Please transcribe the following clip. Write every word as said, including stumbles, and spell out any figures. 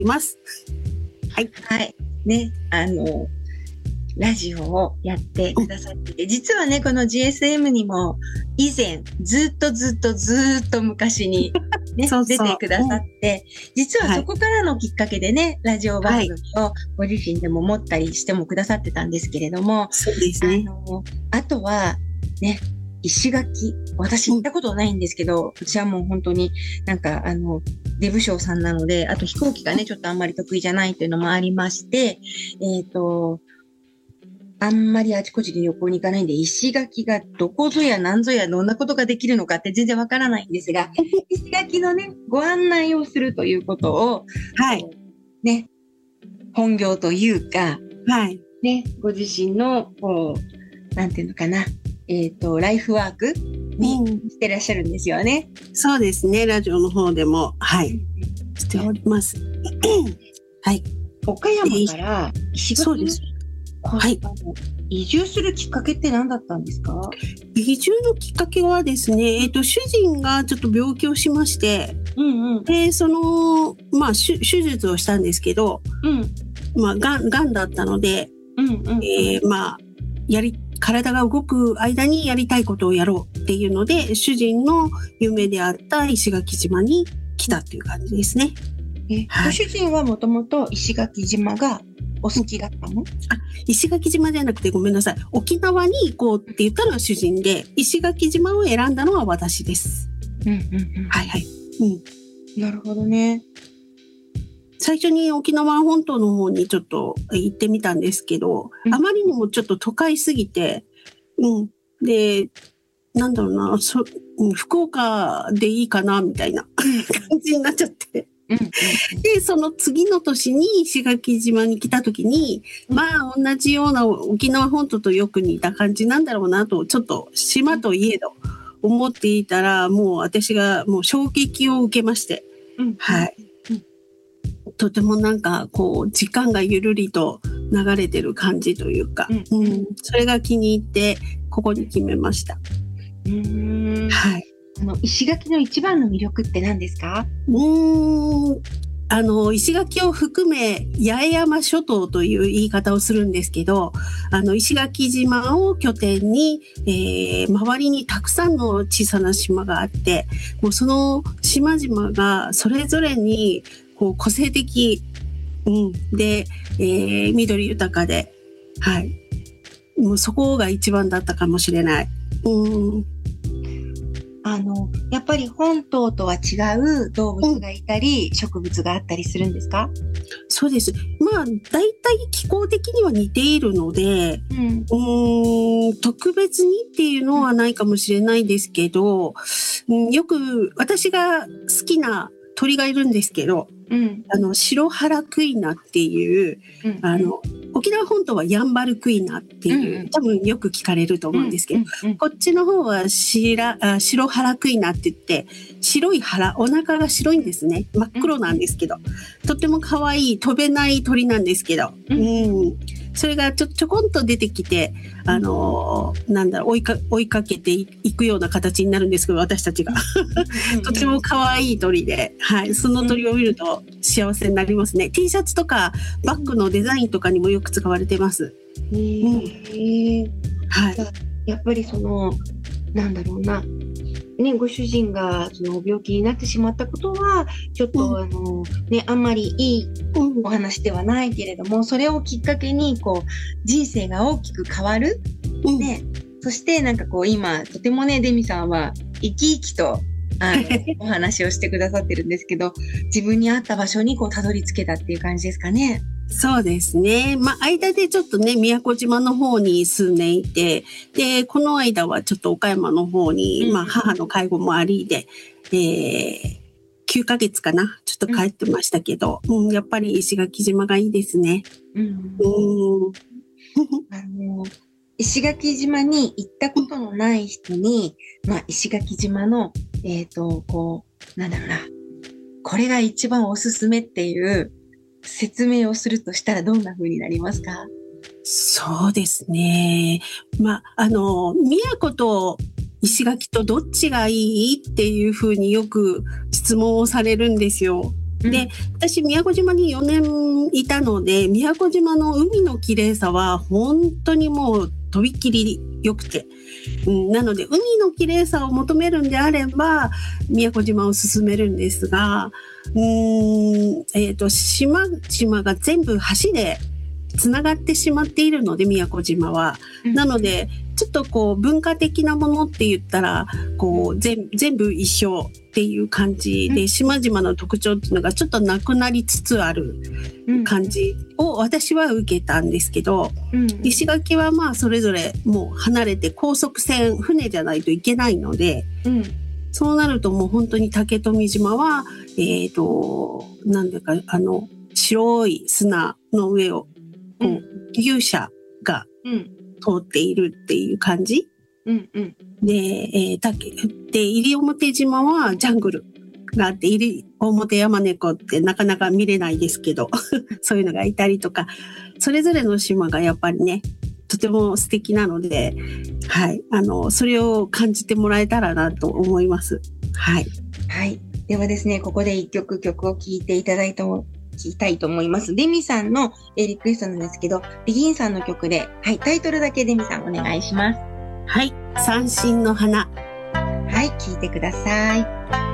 います。はい。 はい。ね、あの、ラジオをやってくださってて、実はね、この ジーエスエム にも以前、ずっとずっとずっと昔にね、そうそう出てくださって、うん、実はそこからのきっかけでね、はい、ラジオ番組をご自身でも持ったりしてもくださってたんですけれども、 そうですね。 あの、あとは、ね、石垣。私行ったことないんですけど、うん、私はもう本当になんかあの、デブ賞さんなので、あと飛行機がね、ちょっとあんまり得意じゃないというのもありまして、えっと、あんまりあちこちで旅行に行かないんで、石垣がどこぞや何ぞやどんなことができるのかって全然わからないんですが、石垣のね、ご案内をするということを、 はい。 ね、本業というか、 はい。 ね、ご自身の、こう、なんていうのかな、えっと、ライフワークにしてらっしゃるんですよね。 うん、そうですね、ラジオの方でも、はい、しております。はい。 岡山から石垣に、そうです。はい。移住するきっかけって何だったんですか？ 移住のきっかけはですね、えっと、主人がちょっと病気をしまして、 うんうん、 で、その、まあ、手術をしたんですけど、 うん、 まあ、がん、がんだったので、 うんうん、 えー、まあ、やり、体が動く間にやりたいことをやろうっていうので、主人の夢であった石垣島に来たっていう感じですね。 え、はい、ご主人はもともと石垣島がお好きだったの？ あ、石垣島じゃなくてごめんなさい。沖縄に行こうって言ったのは主人で、石垣島を選んだのは私です。 うんうんうん。 はいはい。 うん。なるほどね。 最初に沖縄本島の方にちょっと行ってみたんですけど、うん、あまりにもちょっと都会すぎて、うん。で、なんだろうな、そ、福岡でいいかなみたいな感じになっちゃって。で、その次の年に石垣島に来た時に、まあ同じような沖縄本島とよく似た感じなんだろうなと、ちょっと島といえど思っていたら、もう私がもう衝撃を受けまして、はい。とてもなんかこう時間がゆるりと流れてる感じというか、うん、それが気に入ってここに決めました。 うーん、 はい。 あの石垣の一番の魅力って何ですか？ うーん、あの石垣を含め八重山諸島という言い方をするんですけど、あの石垣島を拠点に、えー、周りにたくさんの小さな島があって、もうその島々がそれぞれにこう個性的、うん、で、えー、緑豊かで、はい、もうそこが一番だったかもしれない。うん、 あの、やっぱり本島とは違う動物がいたり、うん、植物があったりするんですか？ そうです。まあ、大体気候的には似ているので、うん、うーん特別にっていうのはないかもしれないですけど、うん、よく私が好きな鳥がいるんですけど、うん、あの、シロハラクイナっていう、うん、あの、沖縄本島はヤンバルクイナっていう、うん、多分よく聞かれると思うんですけど、うんうん、こっちの方はシラあシロハラクイナって言って、白い腹、お腹が白いんですね。真っ黒なんですけど、とっても可愛い飛べない鳥なんですけど、うん、それがちょちょこんと出てきて、あのー、なんだろう追いか追いかけていくような形になるんですけど、私たちがとても可愛い鳥で、はい、その鳥を見ると幸せになりますね。T シャツとかバッグのデザインとかにもよく使われてます。 へー、うん、はい。やっぱりそのなんだろうな。ね、ご主人がその病気になってしまったことはちょっと、うん、あのねあんまりいいお話ではないけれども、それをきっかけにこう人生が大きく変わる、うん、ね、そしてなんかこう今とてもねデミさんは生き生きとあのお話をしてくださってるんですけど、自分に合った場所にこうたどり着けたっていう感じですかね。 そうですね。まあ、間でちょっとね、宮古島の方に数年いて、で、この間はちょっと岡山の方に、うん、まあ、母の介護もありで、えー、きゅうかげつかな、ちょっと帰ってましたけど、うんうん、やっぱり石垣島がいいですね。うんうんあの石垣島に行ったことのない人に、まあ、石垣島の、えっと、こう、なんだろうな、これが一番おすすめっていう説明をするとしたらどんな風になりますか？ そうですね。まあ、あの、宮古と石垣とどっちがいいっていう風によく質問をされるんですよ。 で、私、宮古島によねんいたので、宮古島の海の綺麗さは本当にもうとびっきり良くて、うん、なので海の綺麗さを求めるんであれば宮古島を勧めるんですが、うーん、えーと、島々が全部橋でつながってしまっているので、宮古島は、うん、なのでちょっとこう文化的なものって言ったらこう全全部一緒っていう感じで、うん、島々の特徴っていうのがちょっとなくなりつつある感じを私は受けたんですけど、うん、石垣はまあそれぞれもう離れて高速船船じゃないといけないので、うん、そうなるともう本当に竹富島はえっとなんだかあの白い砂の上をこう牛車が通っているっていう感じ、うんうん、で、えー、竹で西表島はジャングルがあって、西表山猫ってなかなか見れないですけどそういうのがいたりとか、それぞれの島がやっぱりねとても素敵なので、はい、あのそれを感じてもらえたらなと思います。はい、 はい、ではですね、ここで一曲曲を聴いていただいた聞きたいと思います。デミさんのリクエストなんですけど、ビギンさんの曲で、はい、タイトルだけデミさんお願いします。 はい、三線の花。 はい、聴いてください。